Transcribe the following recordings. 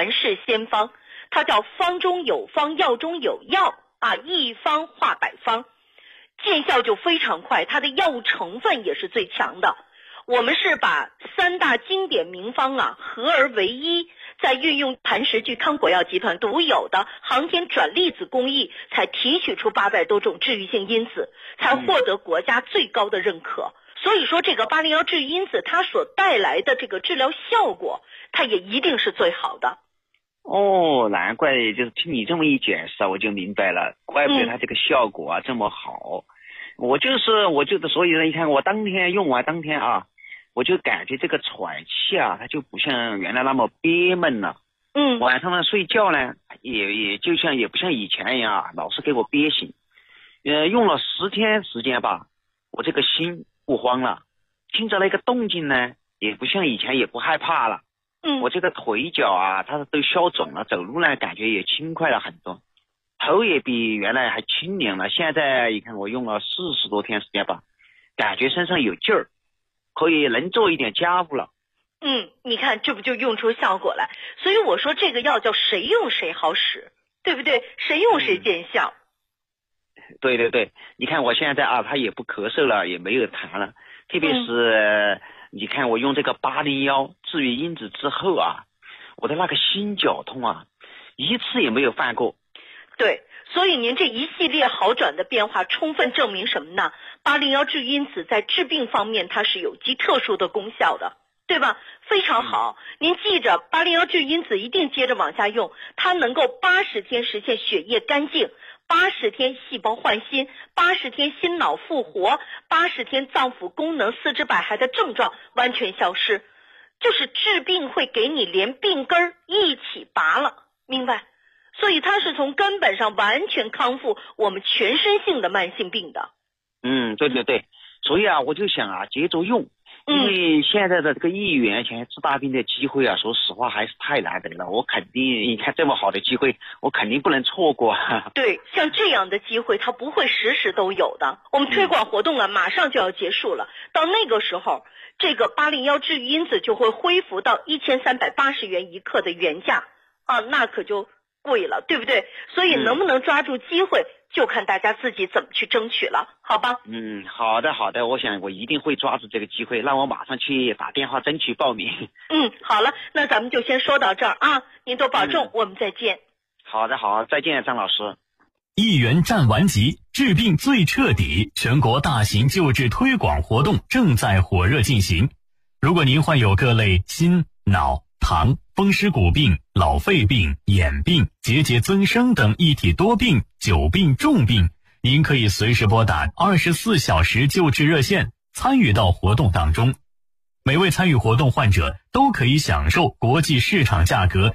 传世仙方，它叫方中有方，药中有药啊，一方化百方，见效就非常快，它的药物成分也是最强的。我们是把3大经典名方啊合而为一，再运用磐石聚康果药集团独有的航天转粒子工艺，才提取出800多种治愈性因子，才获得国家最高的认可。所以说这个801治愈因子它所带来的这个治疗效果，它也一定是最好的。 哦，难怪就是听你这么一解释，我就明白了，怪不得它这个效果啊这么好。我所以呢，你看我当天用完当天啊，我就感觉这个喘气啊，它就不像原来那么憋闷了。晚上呢睡觉呢，也不像以前一样啊，老是给我憋醒。用了10天时间吧，我这个心不慌了，听着那个动静呢，也不像以前也不害怕了。我这个腿脚啊，它都消肿了，走路呢感觉也轻快了很多，头也比原来还清凉了。现在你看我用了40多天时间吧，感觉身上有劲儿，可以能做一点家务了。 你看这不就用出效果来？所以我说这个药叫谁用谁好使，对不对？谁用谁见效。 对对对，你看我现在啊，它也不咳嗽了，也没有痰了，特别是你看我用这个801治愈因子之后啊，我的那个心绞痛啊，一次也没有犯过。 对，所以您这一系列好转的变化，充分证明什么呢？801治愈因子在治病方面它是有极特殊的功效的，对吧？非常好。您记着801治愈因子一定接着往下用，它能够80天实现血液干净，80天细胞换新，80天心脑复活，80天脏腑功能四肢百骸的症状完全消失，就是治病会给你连病根一起拔了，明白？所以它是从根本上完全康复我们全身性的慢性病的。 对对对，所以啊我就想啊接着用，因为现在的这个1亿元钱治大病的机会啊，说实话还是太难得了，我肯定你看这么好的机会，我肯定不能错过。 对，像这样的机会它不会时时都有的。我们推广活动啊马上就要结束了，到那个时候这个801治愈因子就会恢复到1380元一克的原价啊，那可就贵了，对不对？所以能不能抓住机会，就看大家自己怎么去争取了，好吧？ 好的好的，我想我一定会抓住这个机会，让我马上去打电话争取报名。 好了，那咱们就先说到这儿啊，您多保重，我们再见。 好的好，再见张老师。 1元战完集，治病最彻底，全国大型救治推广活动正在火热进行。如果您患有各类心、脑、糖、风湿骨病、老肺病、眼病、结节增生等一体多病、久病重病，您可以随时拨打24小时救治热线，参与到活动当中。每位参与活动患者都可以享受国际市场价格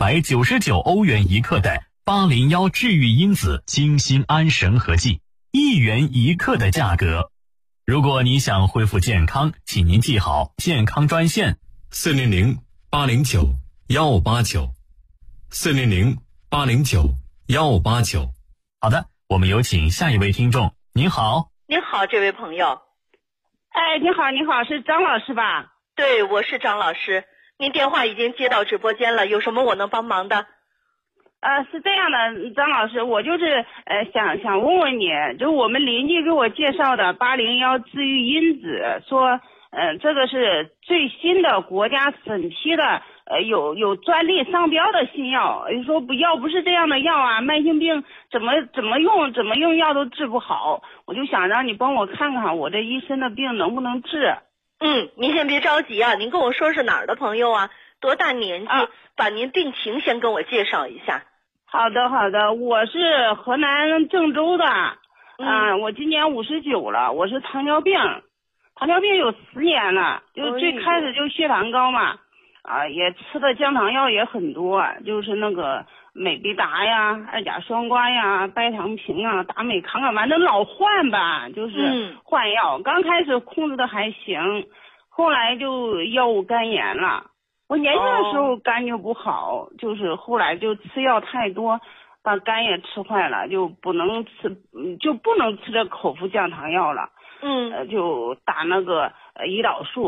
199欧元一克的801治愈因子精心安神和剂，1元一克的价格。如果你想恢复健康，请您记好健康专线400-809-189，400-809-189。好的，我们有请下一位听众。您好。 您好，这位朋友。 你好，是张老师吧？ 对，我是张老师。您电话已经接到直播间了，有什么我能帮忙的？ 是这样的，张老师，我就是想问问你，就我们邻居给我介绍的801治愈因子，说这个是最新的国家审批的有专利商标的新药，说不是这样的药啊，慢性病怎么用药都治不好，我就想让你帮我看看我这一身的病能不能治。 您先别着急啊，您跟我说是哪儿的朋友啊，多大年纪，把您病情先跟我介绍一下。 好的，我是河南郑州的，我今年59了，我是糖尿病有10年了，就最开始就血糖高嘛，也吃的降糖药也很多，就是那个美必达呀、二甲双胍呀、拜糖平啊、达美康啊，反正老换吧，就是换药。刚开始控制的还行，后来就药物肝炎了。我年轻的时候肝就不好，就是后来就吃药太多，把肝也吃坏了，就不能吃这口服降糖药了。就打那个胰岛素，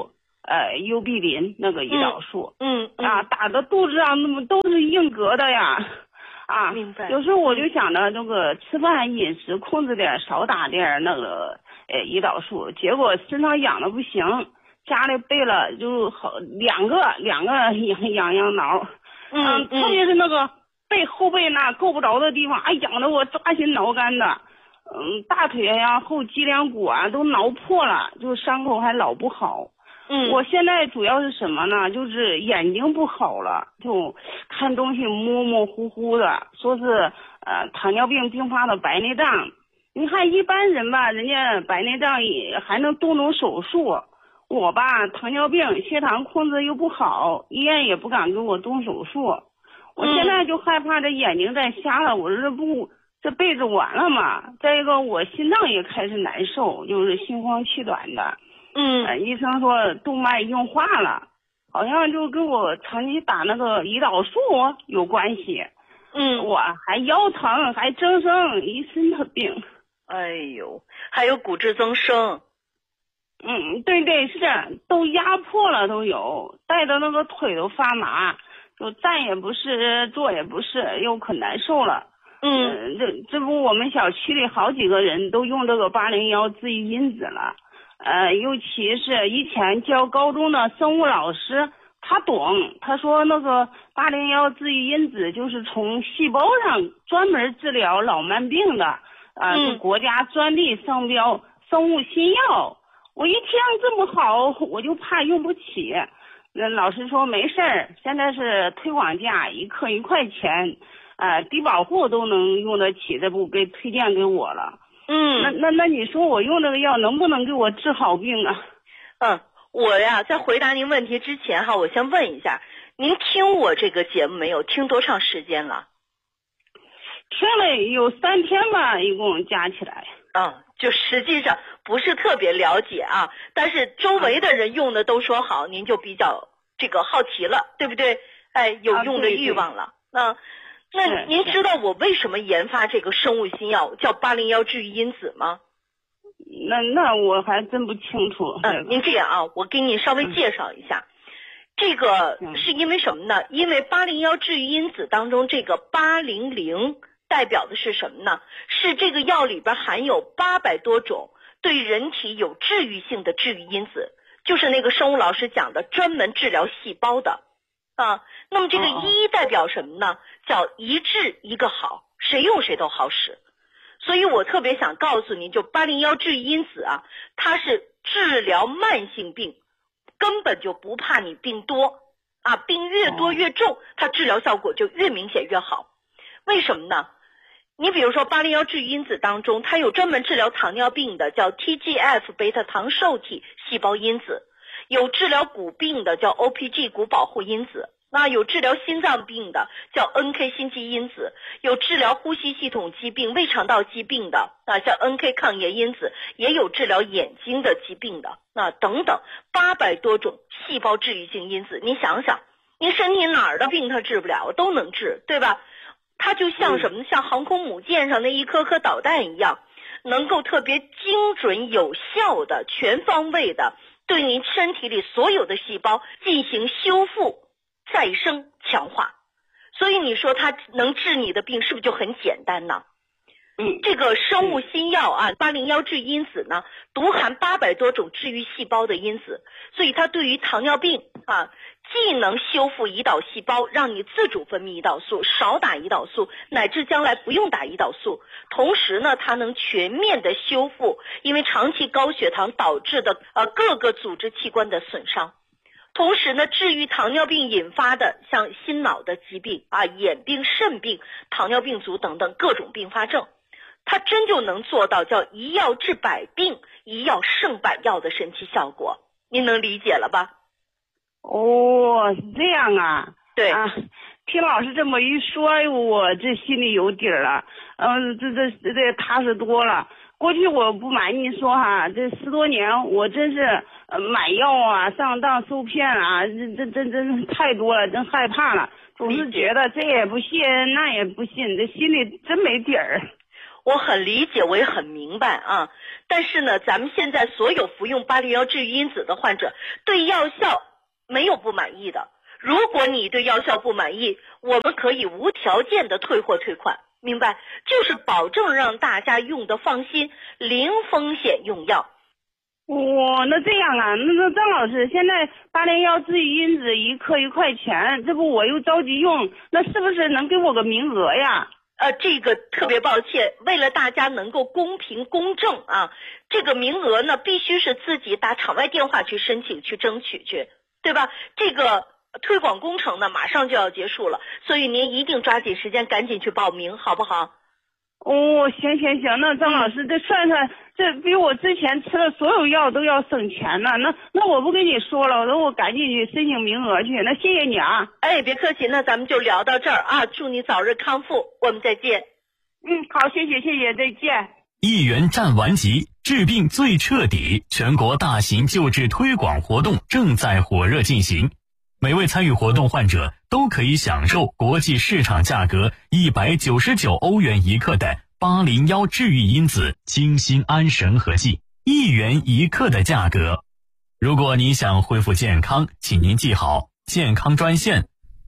幽必林那个胰岛素，打的肚子上那么都是硬疙瘩呀， 明白。 有时候我就想着这个吃饭饮食控制点，少打点那个胰岛素，结果身上痒的不行，家里备了就好两个痒挠，特别是那个后背那够不着的地方，痒得我抓心挠肝的，大腿呀后脊梁骨啊都挠破了，就伤口还老不好。我现在主要是什么呢？就是眼睛不好了，就看东西模模糊糊的，说是糖尿病并发的白内障。你看一般人吧，人家白内障也还能动手术，我吧糖尿病血糖控制又不好，医院也不敢给我动手术。我现在就害怕这眼睛再瞎了，我这辈子完了嘛。再一个我心脏也开始难受，就是心慌气短的。医生说动脉硬化了，好像就跟我长期打那个胰岛素有关系。我还腰疼，还增生，一身的病。 哎呦，还有骨质增生。 对，是都压迫了，都有，带的那个腿都发麻，就站也不是，坐也不是，又可难受了。这不我们小区里好几个人都用这个801治愈因子了。尤其是以前教高中的生物老师，他懂，他说那个801治愈因子就是从细胞上专门治疗老慢病的，是国家专利商标生物新药。我一听这么好，我就怕用不起。老师说没事儿，现在是推广价，1克1块钱，低保户都能用得起，这不给推荐给我了。那你说我用这个药能不能给我治好病啊？ 我呀，在回答您问题之前哈，我先问一下，您听我这个节目没有？听多长时间了？ 听了有3天吧，一共加起来。 就实际上不是特别了解啊，但是周围的人用的都说好，您就比较这个好奇了，对不对？有用的欲望了。那您知道我为什么研发这个生物新药叫801治愈因子吗？ 那我还真不清楚。 您这样啊，我给你稍微介绍一下。这个是因为什么呢？因为801治愈因子当中这个800代表的是什么呢？是这个药里边含有800多种对人体有治愈性的治愈因子，就是那个生物老师讲的专门治疗细胞的。那么这个1代表什么呢？叫一治一个好，谁用谁都好使。所以我特别想告诉您，就801治愈因子啊，它是治疗慢性病，根本就不怕你病多病越多越重，它治疗效果就越明显越好。为什么呢？你比如说801治愈因子当中，它有专门治疗糖尿病的叫 TGF 贝塔糖受体细胞因子，有治疗骨病的叫 OPG 骨保护因子，有治疗心脏病的叫 NK 心肌因子，有治疗呼吸系统疾病、胃肠道疾病的叫 NK 抗炎因子，也有治疗眼睛的疾病的等等800多种细胞治愈性因子。你想想，您身体哪儿的病它治不了，都能治，对吧？它就像什么？像航空母舰上那一颗颗导弹一样，能够特别精准有效的全方位的对您身体里所有的细胞进行修复、再生、强化。所以你说它能治你的病是不是就很简单呢？这个生物新药801治愈因子呢，独含800多种治愈细胞的因子，所以它对于糖尿病既能修复胰岛细胞，让你自主分泌胰岛素，少打胰岛素，乃至将来不用打胰岛素。同时呢，它能全面的修复因为长期高血糖导致的各个组织器官的损伤。同时呢，治愈糖尿病引发的像心脑的疾病眼病、肾病、糖尿病足等等各种并发症。它真就能做到叫一药治百病，一药胜百药的神奇效果。您能理解了吧？ 是这样啊。 对听老师这么一说，我这心里有底儿了。这踏实多了。过去我不瞒您说这10多年我真是买药上当受骗真太多了，真害怕了，总是觉得这也不信那也不信，这心里真没底儿。 我很理解，我也很明白啊。但是呢，咱们现在所有服用801治愈因子的患者，对药效没有不满意的。如果你对药效不满意，我们可以无条件的退货退款，明白？就是保证让大家用的放心，零风险用药。 那这样啊，那张老师，现在801治愈因子1克1块钱，这不我又着急用，那是不是能给我个名额呀？ 这个特别抱歉，为了大家能够公平公正啊，这个名额呢必须是自己打场外电话去申请去争取去，对吧？这个推广工程呢马上就要结束了，所以您一定抓紧时间赶紧去报名，好不好？ 行，那张老师，这算算，这比我之前吃的所有药都要省钱呢。那我不跟你说了，我赶紧去申请名额去。那谢谢你啊。 别客气，那咱们就聊到这儿啊，祝你早日康复，我们再见。 好，谢谢，再见。 1元站完集，治病最彻底，全国大型救治推广活动正在火热进行。每位参与活动患者都可以享受国际市场价格199欧元1克的801治愈因子清心安神合剂，1元1克的价格。如果你想恢复健康，请您记好健康专线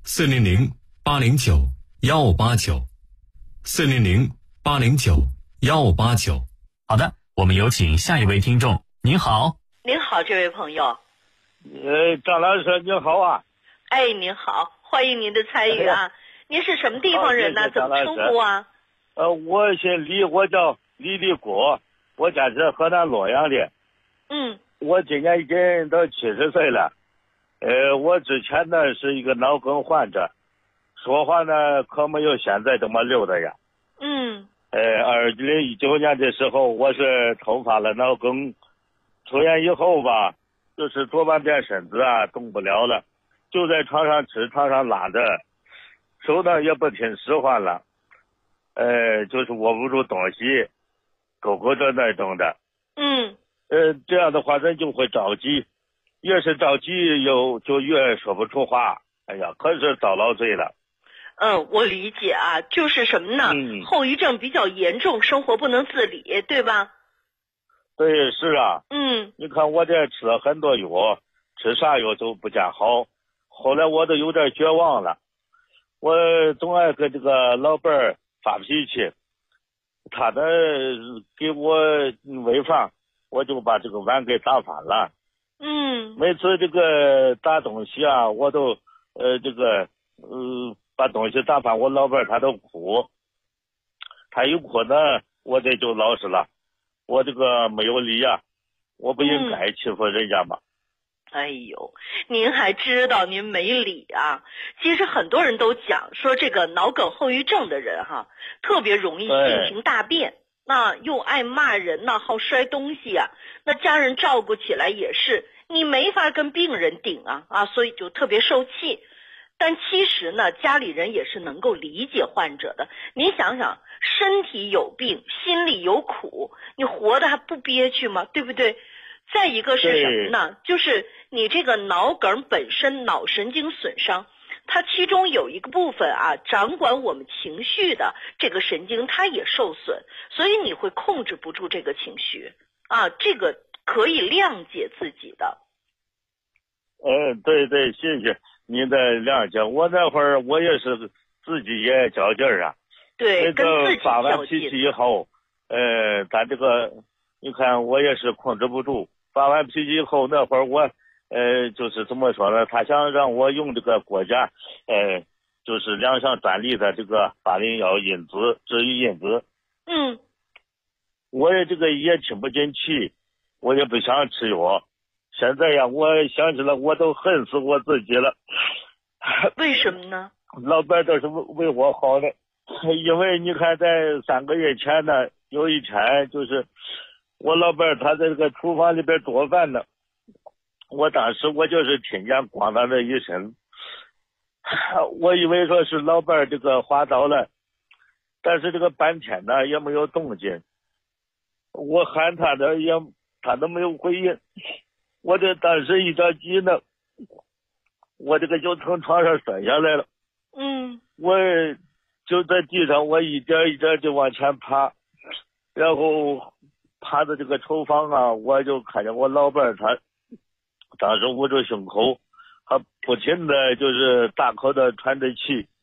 400-809-159，400-809-159。好的，我们有请下一位听众。您好。 您好，这位朋友。 张老师您好啊。 您好，欢迎您的参与啊。您是什么地方人呢？怎么称呼啊？ 我姓李，我叫李立国，我家是河南洛阳的。我今年已经到70岁了。我之前呢是一个脑梗患者，说话呢可没有现在这么溜的呀。2019年的时候，我是突发了脑梗，出院以后吧，就是左半边身子啊动不了了，就在床上吃，床上拉着，手呢也不听使唤了，就是握不住东西，勾勾着那种的。这样的话人就会着急，越是着急就越说不出话，哎呀，可是遭老罪了。 我理解啊，就是什么呢？后遗症比较严重，生活不能自理，对吧？ 对，是啊。你看我这吃了很多药，吃啥药都不见好，后来我都有点绝望了。我总爱跟这个老伴儿发脾气，他呢给我喂饭，我就把这个碗给打翻了。每次这个打东西啊，我都把东西打翻，我老伴儿他都哭，他一哭呢，我这就老实了，我这个没有理啊，我不应该欺负人家嘛。 哎呦，您还知道您没理啊？其实很多人都讲说，这个脑梗后遗症的人哈，特别容易性情大变，那又爱骂人呐，好摔东西啊，那家人照顾起来也是，你没法跟病人顶啊，所以就特别受气。但其实呢，家里人也是能够理解患者的。您想想，身体有病，心里有苦，你活得还不憋屈吗？对不对？再一个是什么呢？就是你这个脑梗本身脑神经损伤，它其中有一个部分啊，掌管我们情绪的这个神经它也受损，所以你会控制不住这个情绪啊，这个可以谅解自己的。 对，谢谢您的谅解。我那会儿我也是自己也较劲儿啊。 对，跟自己发完脾气以后，咱这个你看我也是控制不住。发完脾气以后，那会儿我就是怎么说呢？他想让我用这个国家就是2项专利的这个801因子治愈因子。我也这个也听不进去，我也不想吃药。现在呀，我想起来我都恨死我自己了。 为什么呢？ 老伴都是为我好的，因为你看在3个月前呢，有一天就是我老伴他在这个厨房里边做饭呢，我当时我就是听见咣当的一声，我以为说是老伴这个滑倒了，但是这个半天呢也没有动静，我喊他的他都没有回应，我这当时一着急呢，我这个就从床上摔下来了。我就在地上，我一点一点就往前爬， 然后趴在这个厨房啊，我就看见我老伴儿他当时捂着胸口，他不停的就是大口的喘着气，